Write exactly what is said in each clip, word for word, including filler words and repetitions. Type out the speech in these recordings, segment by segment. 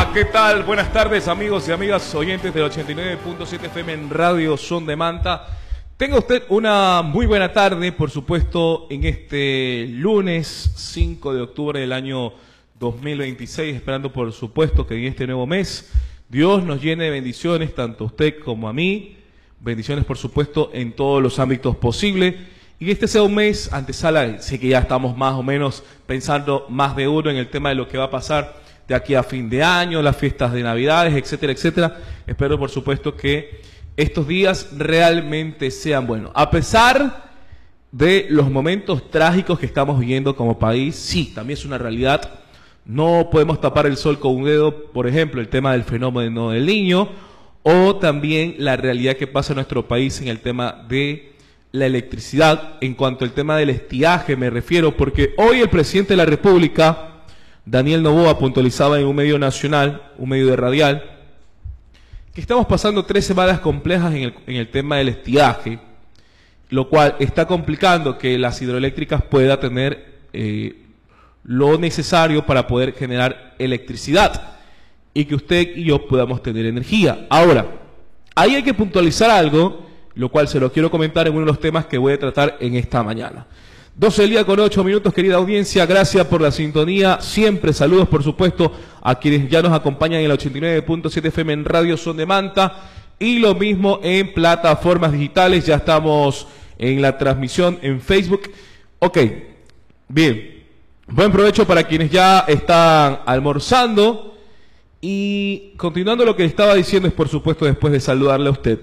Hola, ¿qué tal? Buenas tardes, amigos y amigas oyentes del ochenta y nueve punto siete F M en Radio Son de Manta. Tenga usted una muy buena tarde, por supuesto, en este lunes cinco de octubre del año dos mil veintiséis, esperando, por supuesto, que en este nuevo mes Dios nos llene de bendiciones, tanto a usted como a mí. Bendiciones, por supuesto, en todos los ámbitos posibles. Y que este sea un mes antesala, sé que ya estamos más o menos pensando más de uno en el tema de lo que va a pasar de aquí a fin de año, las fiestas de Navidades, etcétera, etcétera. Espero, por supuesto, que estos días realmente sean buenos. A pesar de los momentos trágicos que estamos viviendo como país, sí, también es una realidad. No podemos tapar el sol con un dedo, por ejemplo, el tema del fenómeno del Niño, o también la realidad que pasa en nuestro país en el tema de la electricidad. En cuanto al tema del estiaje me refiero, porque hoy el presidente de la República, Daniel Noboa, puntualizaba en un medio nacional, un medio de radial, que estamos pasando tres semanas complejas en el, en el tema del estiaje, lo cual está complicando que las hidroeléctricas puedan tener eh, lo necesario para poder generar electricidad y que usted y yo podamos tener energía. Ahora, ahí hay que puntualizar algo, lo cual se lo quiero comentar en uno de los temas que voy a tratar en esta mañana. doce del día con ocho minutos, querida audiencia, gracias por la sintonía, siempre saludos, por supuesto, a quienes ya nos acompañan en el ochenta y nueve punto siete F M en Radio Son de Manta, y lo mismo en plataformas digitales. Ya estamos en la transmisión en Facebook. Ok, bien, buen provecho para quienes ya están almorzando, y continuando lo que estaba diciendo es, por supuesto, después de saludarle a usted,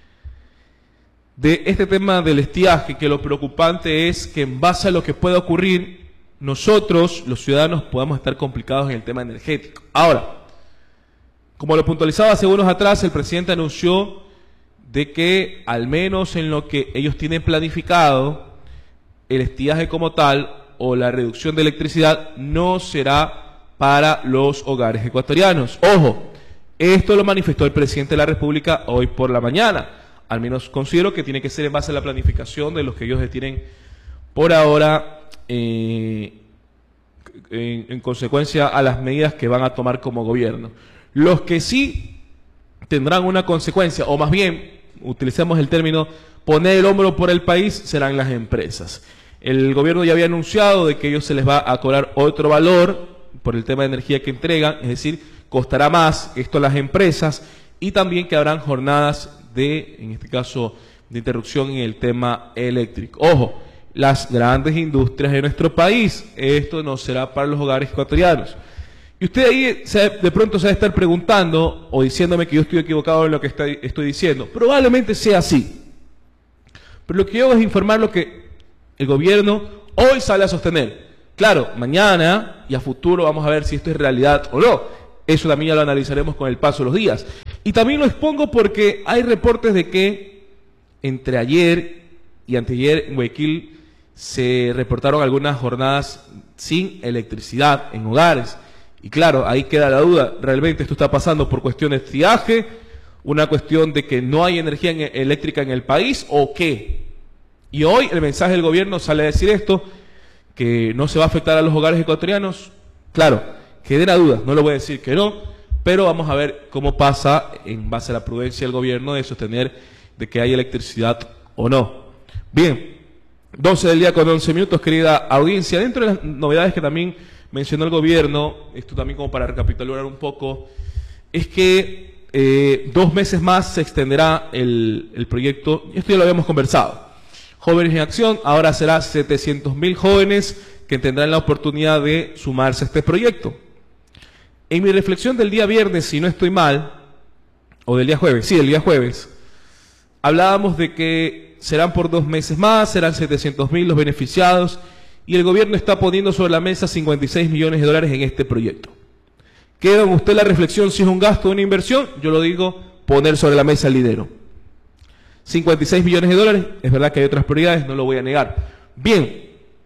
de este tema del estiaje, que lo preocupante es que en base a lo que pueda ocurrir, nosotros, los ciudadanos, podamos estar complicados en el tema energético. Ahora, como lo puntualizaba hace unos atrás, el presidente anunció de que, al menos en lo que ellos tienen planificado, el estiaje como tal, o la reducción de electricidad, no será para los hogares ecuatorianos. Ojo, esto lo manifestó el presidente de la República hoy por la mañana. Al menos considero que tiene que ser en base a la planificación de los que ellos tienen por ahora, eh, en, en consecuencia a las medidas que van a tomar como gobierno. Los que sí tendrán una consecuencia, o más bien, utilicemos el término, poner el hombro por el país, serán las empresas. El gobierno ya había anunciado de que a ellos se les va a cobrar otro valor por el tema de energía que entregan, es decir, costará más esto a las empresas, y también que habrán jornadas de, en este caso, de interrupción en el tema eléctrico. Ojo, las grandes industrias de nuestro país, esto no será para los hogares ecuatorianos. Y usted ahí se, de pronto se va a estar preguntando o diciéndome que yo estoy equivocado en lo que estoy, estoy diciendo. Probablemente sea así. Pero lo que yo hago es informar lo que el gobierno hoy sale a sostener. Claro, mañana y a futuro vamos a ver si esto es realidad o no. Eso también ya lo analizaremos con el paso de los días. Y también lo expongo porque hay reportes de que entre ayer y anteayer en Guayaquil se reportaron algunas jornadas sin electricidad en hogares. Y claro, ahí queda la duda, ¿realmente esto está pasando por cuestión de estiaje? ¿Una cuestión de que no hay energía en, eléctrica en el país o qué? Y hoy el mensaje del gobierno sale a decir esto, que no se va a afectar a los hogares ecuatorianos. Claro, quedé la duda, no lo voy a decir que no, pero vamos a ver cómo pasa en base a la prudencia del gobierno de sostener de que hay electricidad o no. Bien, doce del día con once minutos, querida audiencia. Dentro de las novedades que también mencionó el gobierno, esto también como para recapitular un poco, es que eh, dos meses más se extenderá el, el proyecto, y esto ya lo habíamos conversado. Jóvenes en Acción, ahora será setecientos mil jóvenes que tendrán la oportunidad de sumarse a este proyecto. En mi reflexión del día viernes, si no estoy mal, o del día jueves, sí, del día jueves, hablábamos de que serán por dos meses más, serán setecientos mil los beneficiados, y el gobierno está poniendo sobre la mesa cincuenta y seis millones de dólares en este proyecto. ¿Queda en usted la reflexión si es un gasto o una inversión? Yo lo digo, poner sobre la mesa el dinero. cincuenta y seis millones de dólares, es verdad que hay otras prioridades, no lo voy a negar. Bien,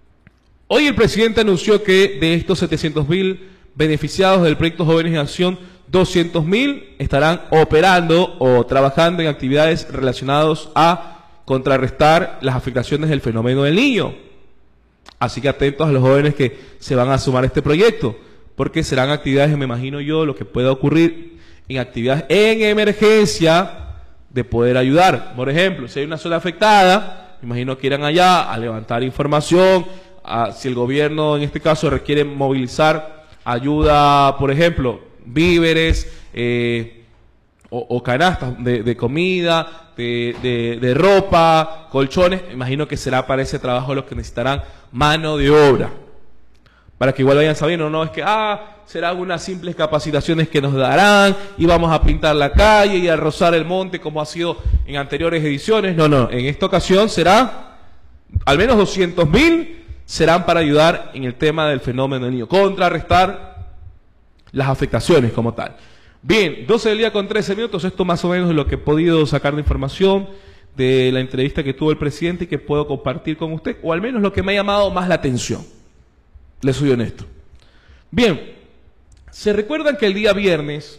hoy el presidente anunció que de estos setecientos mil beneficiados del proyecto Jóvenes en Acción, doscientos mil estarán operando o trabajando en actividades relacionadas a contrarrestar las afectaciones del fenómeno del Niño. Así que atentos a los jóvenes que se van a sumar a este proyecto, porque serán actividades, me imagino yo, lo que pueda ocurrir en actividades en emergencia de poder ayudar. Por ejemplo, si hay una zona afectada, me imagino que irán allá a levantar información, a, si el gobierno en este caso requiere movilizar ayuda, por ejemplo, víveres, eh, o, o canastas de, de comida, de, de, de ropa, colchones, me imagino que será para ese trabajo los que necesitarán mano de obra. Para que igual vayan sabiendo, no es que, ah, serán unas simples capacitaciones que nos darán y vamos a pintar la calle y a rozar el monte como ha sido en anteriores ediciones. No, no, en esta ocasión será, al menos doscientos mil serán para ayudar en el tema del fenómeno del niño, contrarrestar las afectaciones como tal. Bien, doce del día con trece minutos, esto más o menos es lo que he podido sacar de información de la entrevista que tuvo el presidente y que puedo compartir con usted, o al menos lo que me ha llamado más la atención. Les soy honesto. Bien, ¿se recuerdan que el día viernes,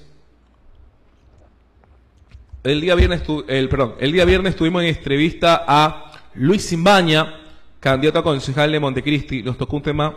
el día viernes, el, perdón, el día viernes tuvimos en entrevista a Luis Simbaña, candidato a concejal de Montecristi? Nos tocó un tema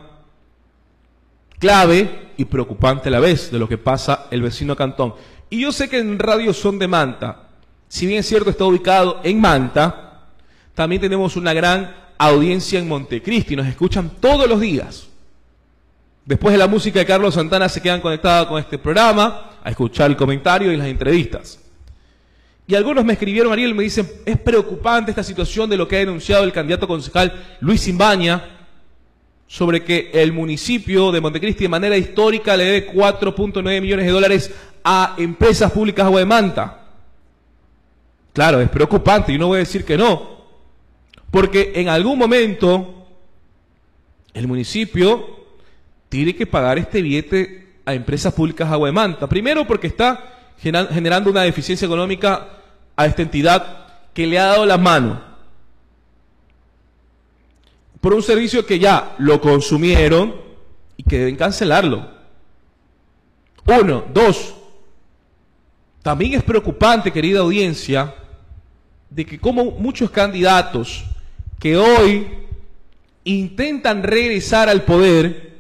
clave y preocupante a la vez de lo que pasa el vecino cantón. Y yo sé que en Radio Son de Manta, si bien es cierto está ubicado en Manta, también tenemos una gran audiencia en Montecristi, nos escuchan todos los días. Después de la música de Carlos Santana se quedan conectados con este programa a escuchar el comentario y las entrevistas. Y algunos me escribieron, Ariel, me dicen, es preocupante esta situación de lo que ha denunciado el candidato concejal Luis Simbaña sobre que el municipio de Montecristi de manera histórica le debe cuatro punto nueve millones de dólares a empresas públicas Agua de Manta. Claro, es preocupante y no voy a decir que no, porque en algún momento el municipio tiene que pagar este billete a empresas públicas Agua de Manta. Primero porque está generando una deficiencia económica a esta entidad que le ha dado la mano por un servicio que ya lo consumieron y que deben cancelarlo. Uno. Dos. También es preocupante, querida audiencia, de que como muchos candidatos que hoy intentan regresar al poder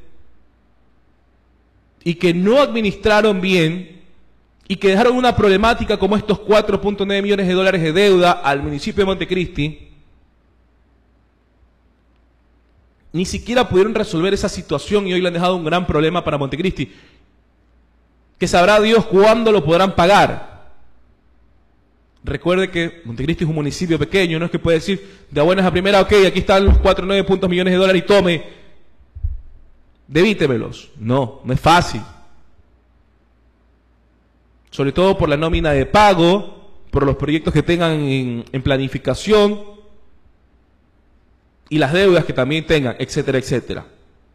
y que no administraron bien y que dejaron una problemática como estos cuatro punto nueve millones de dólares de deuda al municipio de Montecristi, ni siquiera pudieron resolver esa situación y hoy le han dejado un gran problema para Montecristi, que sabrá Dios cuándo lo podrán pagar. Recuerde que Montecristi es un municipio pequeño, no es que puede decir de buenas a primera, ok, aquí están los cuatro punto nueve millones de dólares y tome, debítemelos. No, no es fácil. Sobre todo por la nómina de pago, por los proyectos que tengan en, en planificación y las deudas que también tengan, etcétera, etcétera.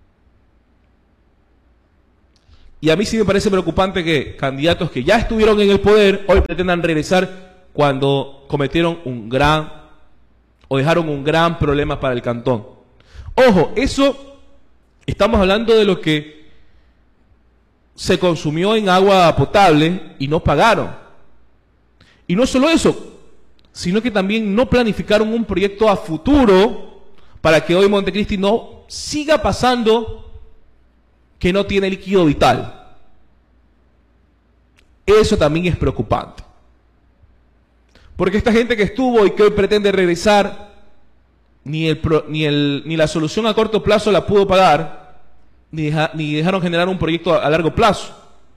Y a mí sí me parece preocupante que candidatos que ya estuvieron en el poder hoy pretendan regresar cuando cometieron un gran o dejaron un gran problema para el cantón. Ojo, eso estamos hablando de lo que se consumió en agua potable y no pagaron. Y no solo eso, sino que también no planificaron un proyecto a futuro para que hoy Montecristi no siga pasando que no tiene líquido vital. Eso también es preocupante. Porque esta gente que estuvo y que hoy pretende regresar, ni, el, ni, el, ni la solución a corto plazo la pudo pagar, ni, deja, ni dejaron generar un proyecto a, a largo plazo.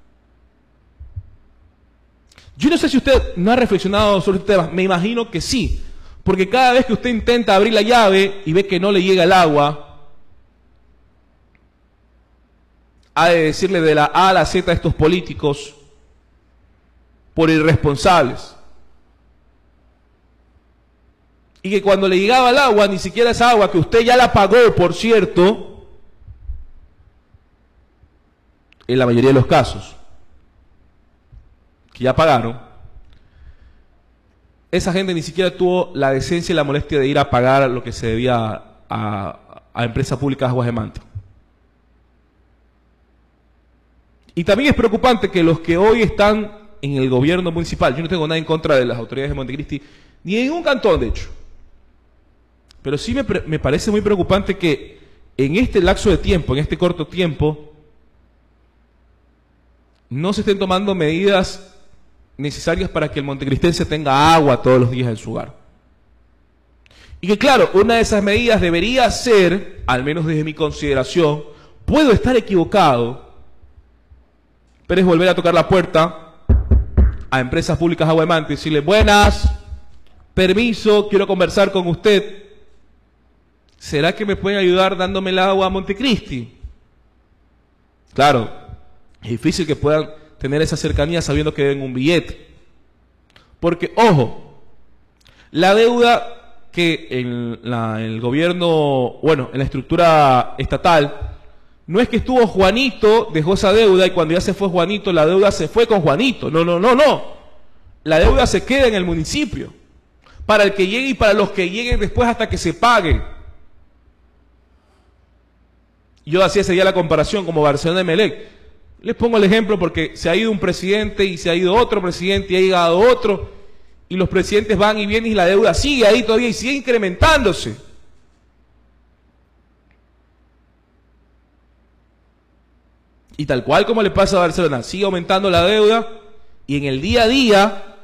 Yo no sé si usted no ha reflexionado sobre este tema, me imagino que sí, porque cada vez que usted intenta abrir la llave y ve que no le llega el agua, ha de decirle de la A a la Z a estos políticos por irresponsables. Y que cuando le llegaba el agua, ni siquiera esa agua que usted ya la pagó, por cierto, en la mayoría de los casos, que ya pagaron, esa gente ni siquiera tuvo la decencia y la molestia de ir a pagar lo que se debía a, a, a Empresa Pública Aguas de Manta. Y también es preocupante que los que hoy están en el gobierno municipal, yo no tengo nada en contra de las autoridades de Montecristi, ni en ningún cantón de hecho, pero sí me, me parece muy preocupante que en este lapso de tiempo, en este corto tiempo, no se estén tomando medidas necesarias para que el montecristense tenga agua todos los días en su hogar. Y que claro, una de esas medidas debería ser, al menos desde mi consideración, puedo estar equivocado, pero es volver a tocar la puerta a Empresas Públicas Agua de Manta y decirle: buenas, permiso, quiero conversar con usted. ¿Será que me pueden ayudar dándome el agua a Montecristi? Claro, es difícil que puedan tener esa cercanía sabiendo que deben un billete. Porque, ojo, la deuda que en la, el gobierno, bueno, en la estructura estatal, no es que estuvo Juanito, dejó esa deuda y cuando ya se fue Juanito, la deuda se fue con Juanito. No, no, no, no. La deuda se queda en el municipio. Para el que llegue y para los que lleguen después hasta que se pague. Yo hacía ese día la comparación como Barcelona de Melec. Les pongo el ejemplo porque se ha ido un presidente y se ha ido otro presidente y ha llegado otro. Y los presidentes van y vienen y la deuda sigue ahí todavía y sigue incrementándose. Y tal cual como le pasa a Barcelona, sigue aumentando la deuda y en el día a día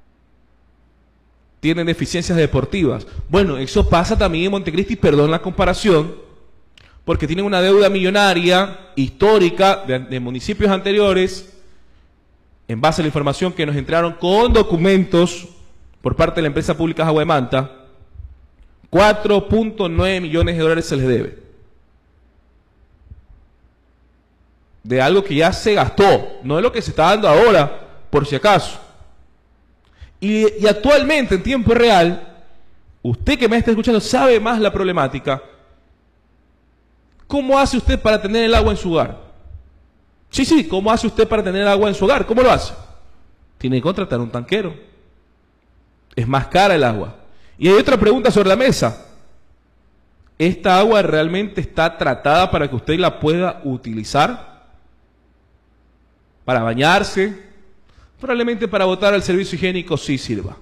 tienen deficiencias deportivas. Bueno, eso pasa también en Montecristi, perdón la comparación, porque tienen una deuda millonaria, histórica, de, de municipios anteriores, en base a la información que nos entraron con documentos por parte de la empresa pública Agua de Manta, cuatro punto nueve millones de dólares se les debe. De algo que ya se gastó, no de lo que se está dando ahora, por si acaso. Y, y actualmente, en tiempo real, usted que me está escuchando sabe más la problemática. ¿Cómo hace usted para tener el agua en su hogar? Sí, sí, ¿cómo hace usted para tener agua en su hogar? ¿Cómo lo hace? Tiene que contratar un tanquero. Es más cara el agua. Y hay otra pregunta sobre la mesa. ¿Esta agua realmente está tratada para que usted la pueda utilizar? ¿Para bañarse? Probablemente para botar al servicio higiénico sí sirva.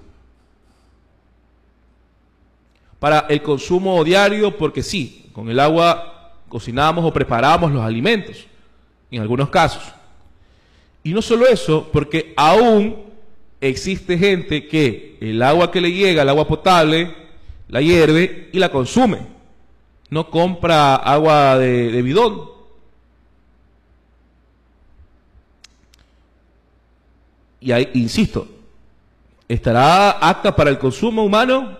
Para el consumo diario, porque sí, con el agua cocinamos o preparamos los alimentos, en algunos casos. Y no solo eso, porque aún existe gente que el agua que le llega, el agua potable, la hierve y la consume. No compra agua de, de bidón. Y ahí, insisto, ¿estará apta para el consumo humano?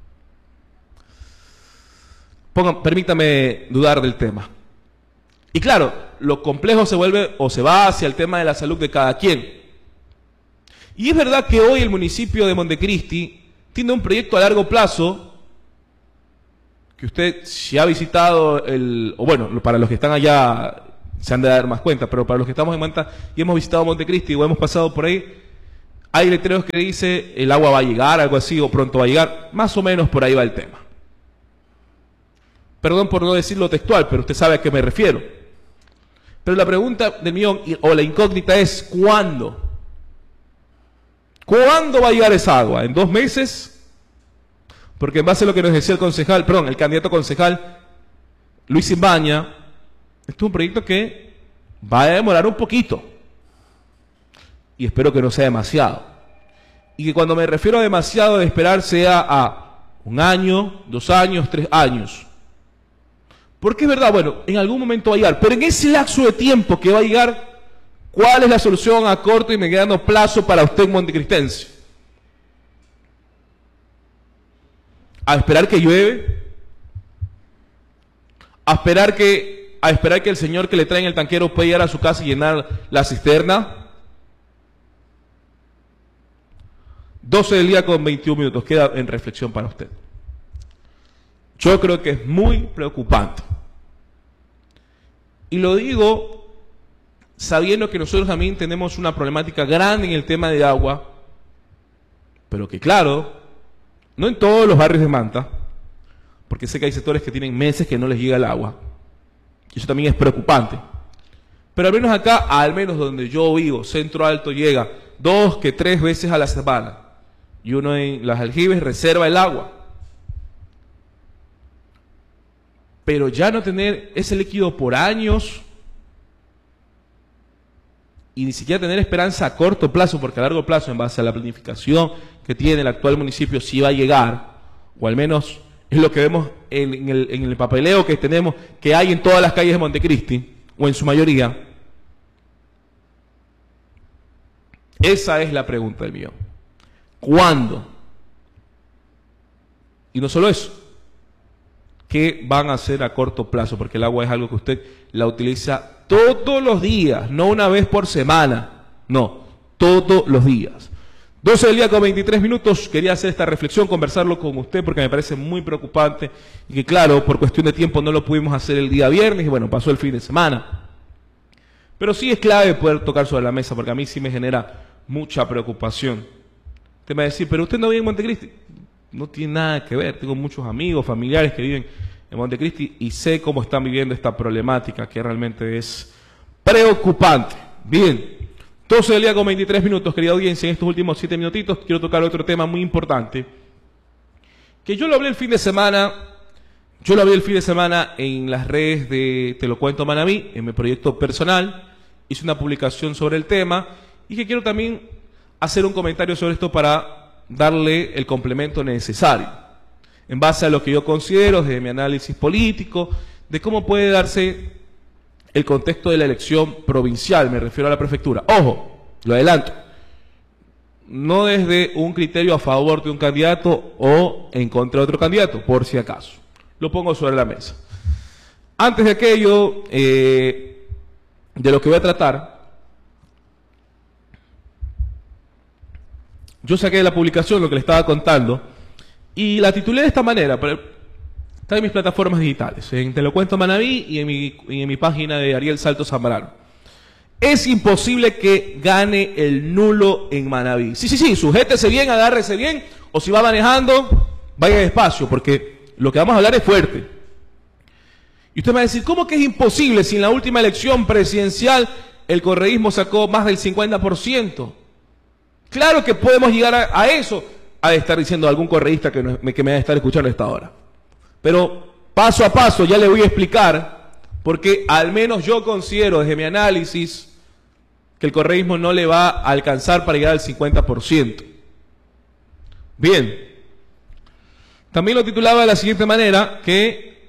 Pongan, permítame dudar del tema. Y claro, lo complejo se vuelve o se va hacia el tema de la salud de cada quien. Y es verdad que hoy el municipio de Montecristi tiene un proyecto a largo plazo que usted, si ha visitado, el, o bueno, para los que están allá se han de dar más cuenta, pero para los que estamos en Manta y hemos visitado Montecristi o hemos pasado por ahí, hay letreros que dice el agua va a llegar, algo así, o pronto va a llegar, más o menos por ahí va el tema. Perdón por no decirlo textual, pero usted sabe a qué me refiero. Pero la pregunta del millón, o la incógnita es, ¿cuándo? ¿Cuándo va a llegar esa agua? ¿En dos meses? Porque en base a lo que nos decía el concejal, perdón, el candidato concejal Luis Imbaña, esto es un proyecto que va a demorar un poquito. Y espero que no sea demasiado. Y que cuando me refiero a demasiado de esperar sea a un año, dos años, tres años. Porque es verdad, bueno, en algún momento va a llegar, pero en ese lapso de tiempo que va a llegar, ¿cuál es la solución a corto y mediano plazo para usted montecristense? ¿A esperar que llueve? ¿A esperar que, a esperar que el señor que le trae el tanquero pueda llegar a su casa y llenar la cisterna? doce del día con veintiún minutos, queda en reflexión para usted. Yo creo que es muy preocupante. Y lo digo sabiendo que nosotros también tenemos una problemática grande en el tema de agua, pero que claro, no en todos los barrios de Manta, porque sé que hay sectores que tienen meses que no les llega el agua. Y eso también es preocupante. Pero al menos acá, al menos donde yo vivo, Centro Alto, llega dos que tres veces a la semana. Y uno en Las Aljibes reserva el agua. Pero ya no tener ese líquido por años y ni siquiera tener esperanza a corto plazo, porque a largo plazo, en base a la planificación que tiene el actual municipio, sí va a llegar, o al menos es lo que vemos en, en, el, en el papeleo que tenemos, que hay en todas las calles de Montecristi, o en su mayoría. Esa es la pregunta del millón. ¿Cuándo? Y no solo eso, ¿qué van a hacer a corto plazo? Porque el agua es algo que usted la utiliza todos los días, no una vez por semana, no, todos los días. doce del día con veintitrés minutos, quería hacer esta reflexión, conversarlo con usted porque me parece muy preocupante y que claro, por cuestión de tiempo no lo pudimos hacer el día viernes y bueno, pasó el fin de semana. Pero sí es clave poder tocar sobre la mesa porque a mí sí me genera mucha preocupación. Usted me va a decir, pero usted no vive en Montecristi. No tiene nada que ver, tengo muchos amigos, familiares que viven en Montecristi y sé cómo están viviendo esta problemática que realmente es preocupante. Bien, doce del día con veintitrés minutos, querida audiencia, en estos últimos siete minutitos quiero tocar otro tema muy importante, que yo lo hablé el fin de semana, yo lo hablé el fin de semana en las redes de Te lo cuento Manabí, en mi proyecto personal, hice una publicación sobre el tema y que quiero también hacer un comentario sobre esto para darle el complemento necesario, en base a lo que yo considero desde mi análisis político, de cómo puede darse el contexto de la elección provincial, me refiero a la prefectura. Ojo, lo adelanto, no desde un criterio a favor de un candidato o en contra de otro candidato, por si acaso. Lo pongo sobre la mesa. Antes de aquello, eh, de lo que voy a tratar, yo saqué de la publicación lo que le estaba contando y la titulé de esta manera, pero está en mis plataformas digitales, en Te lo cuento Manabí y en mi, y en mi página de Ariel Salto Zambrano. Es imposible que gane el nulo en Manabí. Sí, sí, sí, sujétese bien, agárrese bien, o si va manejando, vaya despacio, porque lo que vamos a hablar es fuerte. Y usted me va a decir, ¿cómo que es imposible si en la última elección presidencial el correísmo sacó más del cincuenta por ciento? Claro que podemos llegar a, a eso, ha de estar diciendo algún correísta que, no, que me va a estar escuchando a esta hora. Pero paso a paso ya le voy a explicar, porque al menos yo considero desde mi análisis que el correísmo no le va a alcanzar para llegar al cincuenta por ciento. Bien, también lo titulaba de la siguiente manera, que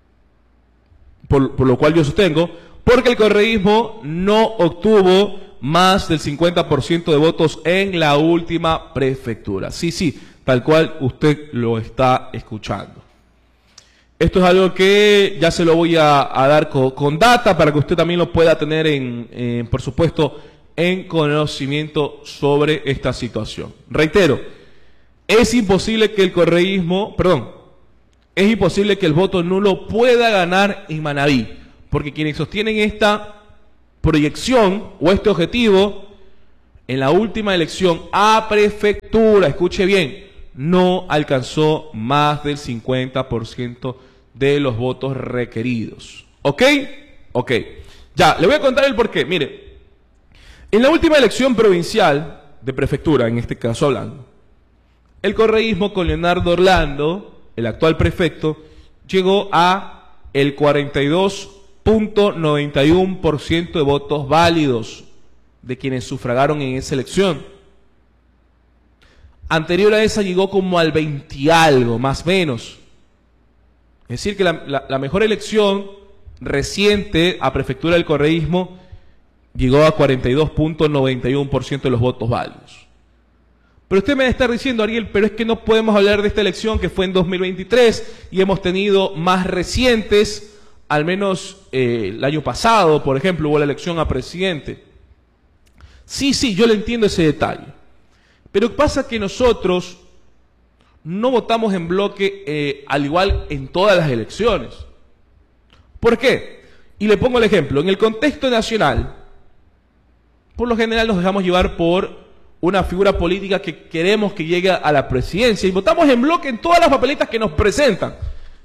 por, por lo cual yo sostengo, porque el correísmo no obtuvo más del cincuenta por ciento de votos en la última prefectura. Sí, sí, tal cual usted lo está escuchando. Esto es algo que ya se lo voy a, a dar con, con data para que usted también lo pueda tener, en, en, por supuesto, en conocimiento sobre esta situación. Reitero, es imposible que el correísmo, perdón, es imposible que el voto nulo pueda ganar en Manabí, porque quienes sostienen esta proyección o este objetivo en la última elección a prefectura, escuche bien, no alcanzó más del cincuenta por ciento de los votos requeridos. ¿Ok? Ok. Ya, le voy a contar el porqué. Mire, en la última elección provincial de prefectura, en este caso hablando, el correísmo con Leonardo Orlando, el actual prefecto, llegó a el cuarenta y dos punto noventa y uno por ciento de votos válidos de quienes sufragaron en esa elección. Anterior a esa llegó como al veinte y algo, más o menos. Es decir, que la, la, la mejor elección reciente a prefectura del correísmo llegó a cuarenta y dos punto noventa y uno por ciento de los votos válidos. Pero usted me va a estar diciendo, Ariel, pero es que no podemos hablar de esta elección que fue en dos mil veintitrés y hemos tenido más recientes. Al menos eh, el año pasado, por ejemplo, hubo la elección a presidente. Sí, sí, yo le entiendo ese detalle. Pero pasa que nosotros no votamos en bloque eh, al igual en todas las elecciones. ¿Por qué? Y le pongo el ejemplo. En el contexto nacional, por lo general nos dejamos llevar por una figura política que queremos que llegue a la presidencia y votamos en bloque en todas las papeletas que nos presentan.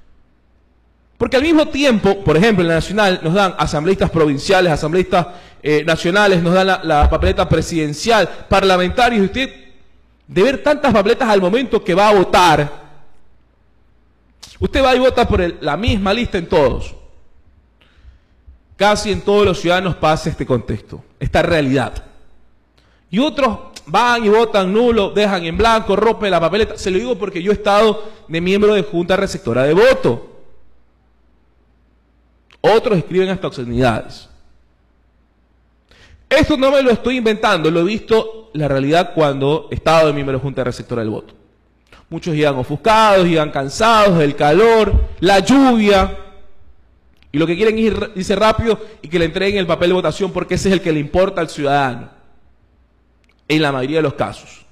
Porque al mismo tiempo, por ejemplo, en la nacional nos dan asambleístas provinciales, asambleístas eh, nacionales, nos dan la, la papeleta presidencial, parlamentarios, y usted, de ver tantas papeletas al momento que va a votar, usted va y vota por el, la misma lista en todos. casi en todos los ciudadanos pasa este contexto, esta realidad. Y otros van y votan nulo, dejan en blanco, rompen la papeleta. Se lo digo porque yo he estado de miembro de junta receptora de voto. Otros escriben hasta obscenidades. Esto no me lo estoy inventando, lo he visto la realidad cuando he estado de miembro de junta receptora del voto. Muchos llegan ofuscados, llegan cansados del calor, la lluvia, y lo que quieren es ir, irse rápido y que le entreguen el papel de votación porque ese es el que le importa al ciudadano, en la mayoría de los casos.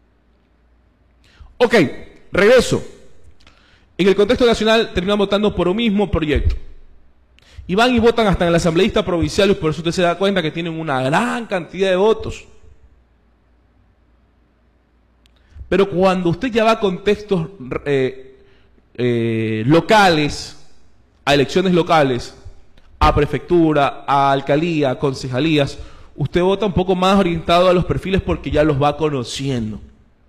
Ok, regreso. En el contexto nacional terminan votando por un mismo proyecto. Y van y votan hasta en el asambleísta provincial, y por eso usted se da cuenta que tienen una gran cantidad de votos. Pero cuando usted ya va a contextos eh, eh, locales, a elecciones locales, a prefectura, a alcaldía, a concejalías, usted vota un poco más orientado a los perfiles porque ya los va conociendo.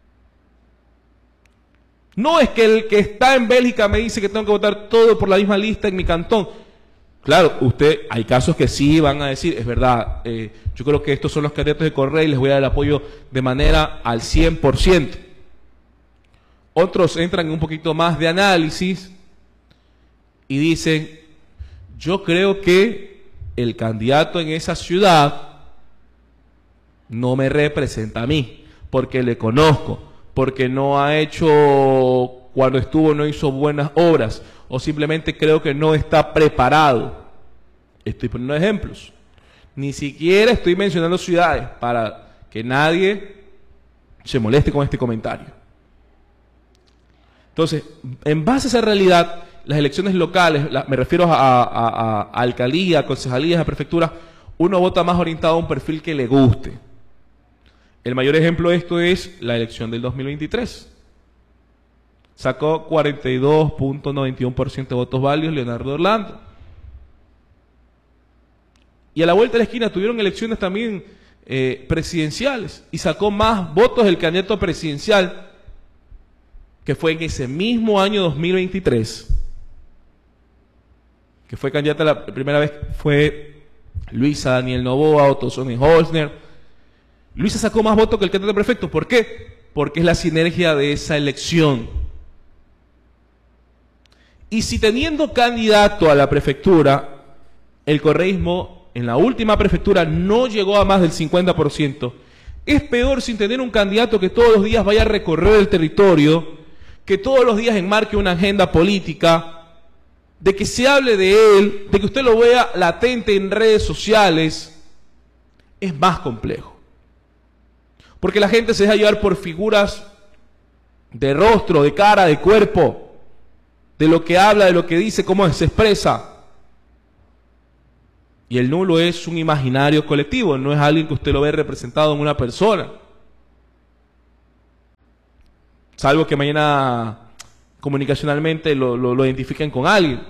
No es que el que está en Bélgica me dice que tengo que votar todo por la misma lista en mi cantón. Claro, usted, hay casos que sí van a decir, es verdad, eh, yo creo que estos son los candidatos de Correa y les voy a dar el apoyo de manera al cien por ciento. Otros entran en un poquito más de análisis y dicen, yo creo que el candidato en esa ciudad no me representa a mí, porque le conozco, porque no ha hecho, cuando estuvo no hizo buenas obras, o simplemente creo que no está preparado. Estoy poniendo ejemplos. Ni siquiera estoy mencionando ciudades para que nadie se moleste con este comentario. Entonces, en base a esa realidad, las elecciones locales, la, me refiero a, a, a, a alcaldía, a concejalías, a prefecturas, uno vota más orientado a un perfil que le guste. El mayor ejemplo de esto es la elección del dos mil veintitrés. Sacó cuarenta y dos punto noventa y uno por ciento de votos válidos Leonardo Orlando. Y a la vuelta de la esquina tuvieron elecciones también eh, presidenciales y sacó más votos el candidato presidencial, que fue en ese mismo año dos mil veintitrés, que fue candidata la primera vez, fue Luisa Daniel Noboa, Otto Sonnenholzner. Luisa sacó más votos que el candidato prefecto. ¿Por qué? Porque es la sinergia de esa elección. Y si teniendo candidato a la prefectura, el correísmo en la última prefectura no llegó a más del cincuenta por ciento, es peor sin tener un candidato que todos los días vaya a recorrer el territorio, que todos los días enmarque una agenda política, de que se hable de él, de que usted lo vea latente en redes sociales. Es más complejo. Porque la gente se deja llevar por figuras de rostro, de cara, de cuerpo, de lo que habla, de lo que dice, cómo se expresa. Y el nulo es un imaginario colectivo, no es alguien que usted lo ve representado en una persona. Salvo que mañana comunicacionalmente lo, lo, lo identifiquen con alguien.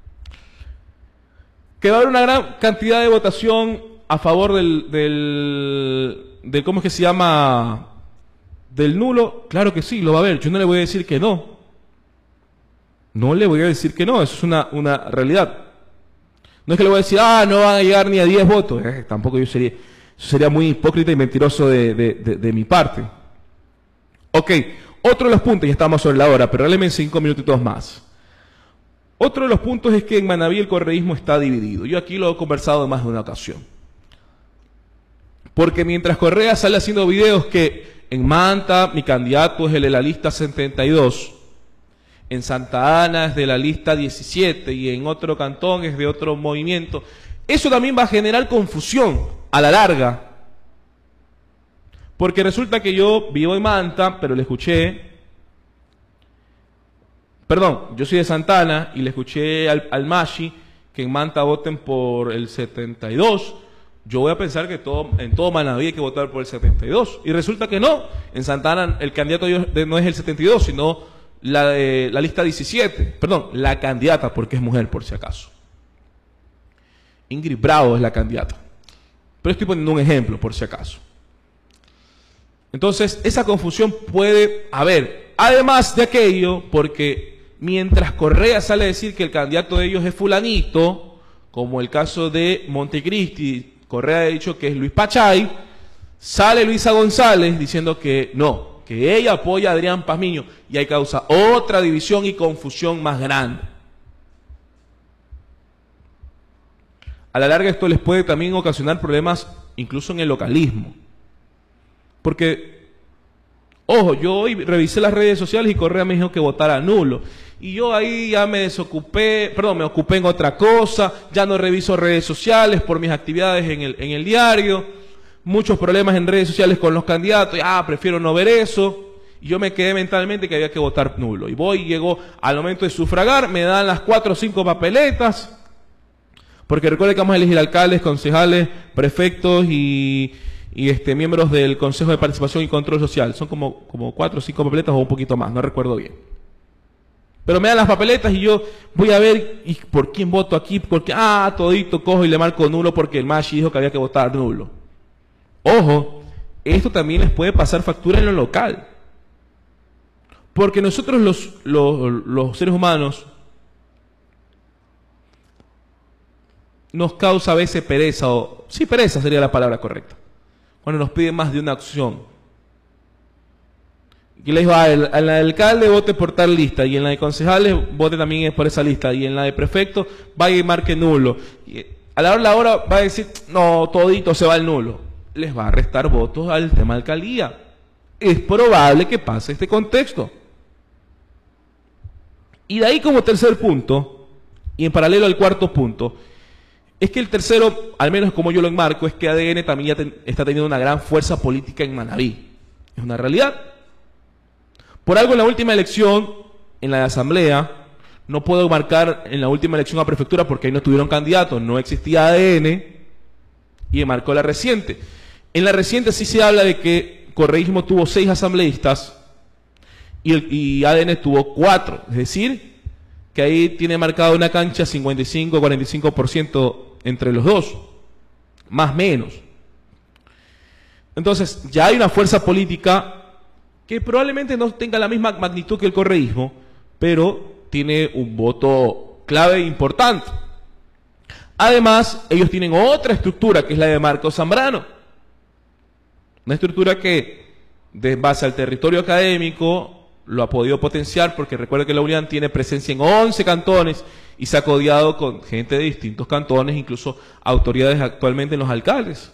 Que va a haber una gran cantidad de votación a favor del, del, del ¿cómo es que se llama? Del nulo. Claro que sí, lo va a haber. Yo no le voy a decir que no. No le voy a decir que no, eso es una, una realidad. No es que le voy a decir, ah, no van a llegar ni a diez votos. Eh, tampoco yo sería, eso sería muy hipócrita y mentiroso de, de, de, de mi parte. Ok, otro de los puntos, ya estamos sobre la hora, pero regáleme cinco minutitos más. Otro de los puntos es que en Manabí el correísmo está dividido. Yo aquí lo he conversado en más de una ocasión. Porque mientras Correa sale haciendo videos que en Manta mi candidato es el de la lista setenta y dos, en Santa Ana es de la lista diecisiete y en otro cantón es de otro movimiento, eso también va a generar confusión a la larga. Porque resulta que yo vivo en Manta, pero le escuché, perdón, yo soy de Santa Ana y le escuché al, al Mashi que en Manta voten por el setenta y dos. Yo voy a pensar que todo, en todo Manabí hay que votar por el setenta y dos. Y resulta que no. En Santa Ana el candidato no es el setenta y dos, sino la, de, la lista diecisiete. Perdón, la candidata, porque es mujer, por si acaso. Ingrid Bravo es la candidata. Pero estoy poniendo un ejemplo, por si acaso. Entonces, esa confusión puede haber. Además de aquello, porque mientras Correa sale a decir que el candidato de ellos es fulanito, como el caso de Montecristi, Correa ha dicho que es Luis Pachay, sale Luisa González diciendo que no, que ella apoya a Adrián Pazmiño, y hay causa otra división y confusión más grande. A la larga esto les puede también ocasionar problemas incluso en el localismo. Porque, ojo, yo hoy revisé las redes sociales y Correa me dijo que votara nulo. Y yo ahí ya me desocupé, perdón, me ocupé en otra cosa, ya no reviso redes sociales por mis actividades en el, en el diario, muchos problemas en redes sociales con los candidatos, ah, prefiero no ver eso. Y yo me quedé mentalmente que había que votar nulo. Y voy, llego al momento de sufragar, me dan las cuatro o cinco papeletas, porque recuerden que vamos a elegir alcaldes, concejales, prefectos y, y este, miembros del Consejo de Participación y Control Social. Son como, como cuatro o cinco papeletas o un poquito más, no recuerdo bien. Pero me dan las papeletas y yo voy a ver ¿y por quién voto aquí? Porque, ah, todito cojo y le marco nulo porque el Machi dijo que había que votar nulo. Ojo, esto también les puede pasar factura en lo local. Porque nosotros los, los, los seres humanos nos causa a veces pereza, o sí, pereza sería la palabra correcta, cuando nos piden más de una opción. Y le digo, ah, el, el alcalde vote por tal lista, y en la de concejales vote también por esa lista, y en la de prefecto vaya y marque nulo. Y a la hora la hora va a decir, no, todito se va el nulo. Les va a restar votos al tema de alcaldía. Es probable que pase este contexto. Y de ahí como tercer punto, y en paralelo al cuarto punto, es que el tercero, al menos como yo lo enmarco, es que A D N también ya ten, está teniendo una gran fuerza política en Manabí. Es una realidad. Por algo en la última elección, en la de asamblea, no puedo marcar en la última elección a prefectura porque ahí no tuvieron candidatos, no existía A D N, y enmarcó la reciente. En la reciente sí se habla de que correísmo tuvo seis asambleístas y, el, y A D N tuvo cuatro, es decir, que ahí tiene marcada una cancha cincuenta y cinco a cuarenta y cinco por ciento entre los dos, más o menos. Entonces, ya hay una fuerza política que probablemente no tenga la misma magnitud que el correísmo, pero tiene un voto clave e importante. Además, ellos tienen otra estructura, que es la de Marcos Zambrano. Una estructura que, de base al territorio académico, lo ha podido potenciar, porque recuerda que la UNIAN tiene presencia en once cantones y se ha codiado con gente de distintos cantones, incluso autoridades actualmente en los alcaldes.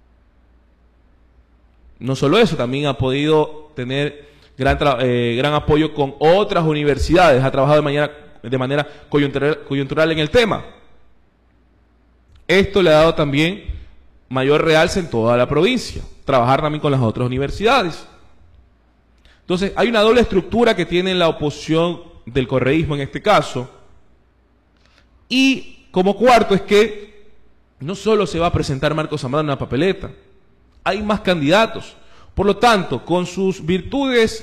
No solo eso, también ha podido tener gran, eh, gran apoyo con otras universidades, ha trabajado de manera, de manera coyuntural, coyuntural en el tema. Esto le ha dado también mayor realce en toda la provincia, trabajar también con las otras universidades. Entonces, hay una doble estructura que tiene la oposición del correísmo en este caso. Y como cuarto es que no solo se va a presentar Marcos Zambrano en una papeleta, hay más candidatos. Por lo tanto, con sus virtudes